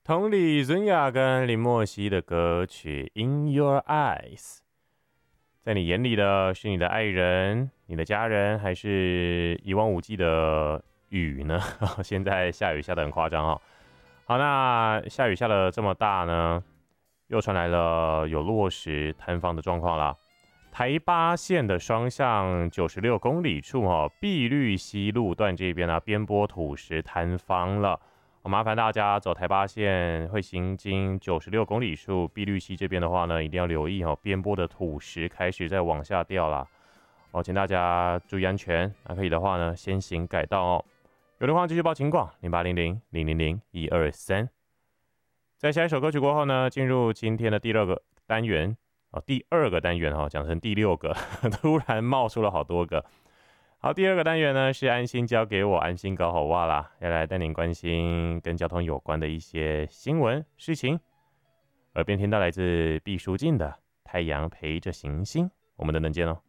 同理，孙雅跟林莫熙的歌曲《In Your Eyes》，在你眼里的是你的爱人、你的家人，还是一望无际的雨呢？现在下雨下得很夸张哦。好，那下雨下得这么大呢，又传来了有落石坍方的状况啦。台八线的双向96公里处碧绿溪路段这边边坡土石坍方了。麻烦大家走台八线会行经96公里处碧绿溪这边的话呢，一定要留意边坡的土石开始在往下掉啦。请大家注意安全。那可以的话呢，先行改道哦。有的话继续报情况0800000123。在下一首歌曲过后呢，进入今天的第二个单元讲成第6个，突然冒出了好多个。好，第2个单元呢是安心交给我，安心搞好哇啦，要来带您关心跟交通有关的一些新闻事情。耳边听到来自毕书尽的《太阳陪着行星》，我们等等见哦。